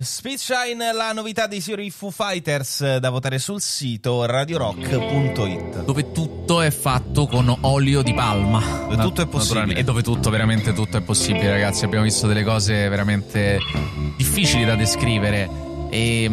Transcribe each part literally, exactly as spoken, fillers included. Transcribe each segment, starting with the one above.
Speed Shine, la novità dei signori Foo Fighters, da votare sul sito radio rock punto it, dove tutto è fatto con olio di palma, dove tutto è possibile e dove tutto, veramente tutto è possibile, ragazzi. Abbiamo visto delle cose veramente difficili da descrivere e,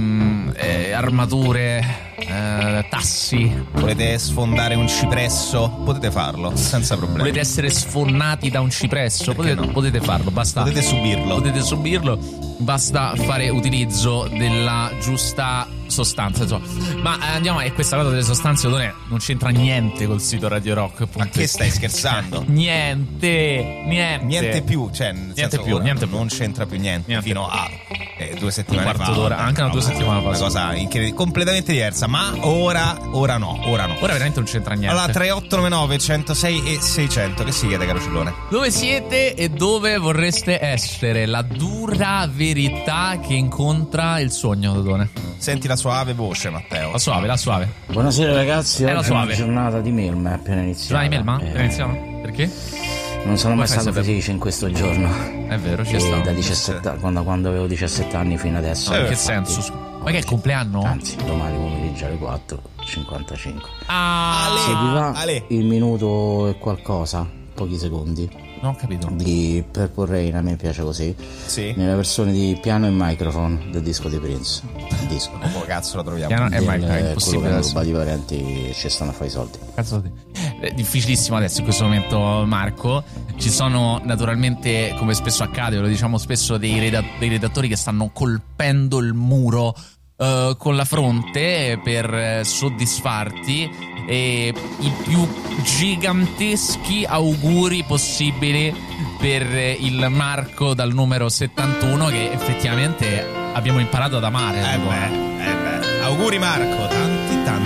e armature, eh, tassi. Volete sfondare un cipresso? Potete farlo senza problemi. Volete essere sfonnati da un cipresso? Potete, no? potete farlo, basta. Potete subirlo. Potete subirlo. Basta fare utilizzo della giusta sostanza, insomma. Ma andiamo, e questa cosa delle sostanze non, è, non c'entra niente col sito Radio Rock. Ma che stai scherzando? niente, niente. Niente più, cioè nel niente senso, più, ora niente più. non c'entra più niente, niente. fino a eh, due settimane un quarto fa. d'ora, anche una due settimane fa. Una cosa incredibile, completamente diversa, ma ora, ora no, ora no. Ora veramente non c'entra niente. Allora, tre otto nove nove centosei e seicento, che si chiede, caro Ciclone? Dove siete e dove vorreste essere? La dura verità che incontra il sogno, Dodone. Senti la suave voce, Matteo. La suave, la suave. Buonasera ragazzi, È la oggi è una suave. giornata di Melma, è appena iniziata. Giornata di Melma? Eh, Appena iniziamo? Perché? Non sono mai Come fai stato a sapere? felice in questo giorno. È vero, ci E sta. da diciassette anni, quando, quando avevo diciassette anni fino adesso. No, in che infatti, senso? Ma che è il compleanno? Anzi, domani pomeriggio alle quattro e cinquantacinque. Ah, Seguirà Ale. il minuto e qualcosa, pochi secondi, non ho capito. di Purple Rain, a me piace così, Sì. nella versione di piano e microphone del disco di Prince. Il disco. Come cazzo la troviamo? Piano- Eh, ma è Del- quello impossibile che hanno adesso. rubato i parenti e ci stanno a fare i soldi. Cazzo di... È difficilissimo adesso in questo momento, Marco. Ci sono naturalmente, come spesso accade, lo diciamo spesso, dei, reda- dei redattori che stanno colpendo il muro eh, con la fronte per eh, soddisfarti, e i più giganteschi auguri possibili per eh, il Marco dal numero settantuno, che effettivamente abbiamo imparato ad amare. Eh beh, eh beh. Auguri Marco,